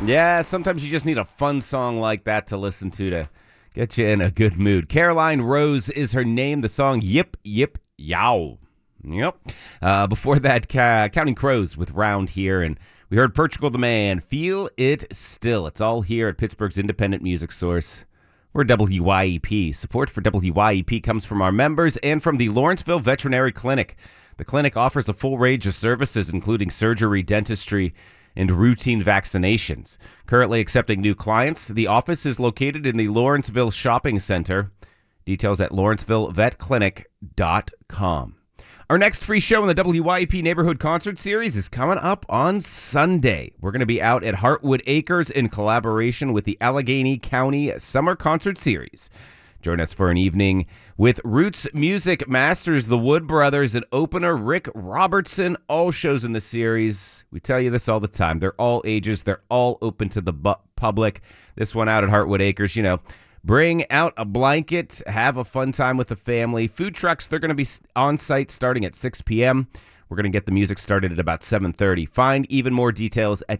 Yeah, sometimes you just need a fun song like that to listen to get you in a good mood. Caroline Rose is her name. The song Yip Yip Yow. Yep. Before that, Counting Crows with Round Here, and we heard Portugal the Man, Feel It Still. It's all here at Pittsburgh's independent music source. We're WYEP. Support for WYEP comes from our members and from the Lawrenceville Veterinary Clinic. The clinic offers a full range of services, including surgery, dentistry, and routine vaccinations. Currently accepting new clients, the office is located in the Lawrenceville Shopping Center. Details at lawrencevillevetclinic.com. Our next free show in the WYEP Neighborhood Concert Series is coming up on Sunday. We're going to be out at Heartwood Acres in collaboration with the Allegheny County Summer Concert Series. Join us for an evening with Roots Music Masters, the Wood Brothers, and opener Rick Robertson. All shows in the series. We tell you this all the time. They're all ages. They're all open to the public. This one out at Heartwood Acres, bring out a blanket, have a fun time with the family. Food trucks, they're going to be on site starting at 6 p.m. We're going to get the music started at about 7:30. Find even more details at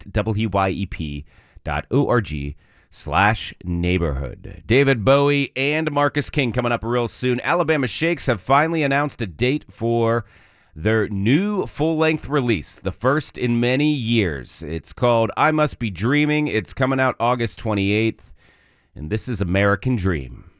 wyep.org/neighborhood. David Bowie and Marcus King coming up real soon. Alabama Shakes have finally announced a date for their new full-length release, the first in many years. It's called I Must Be Dreaming. It's coming out August 28th. And this is American Dream.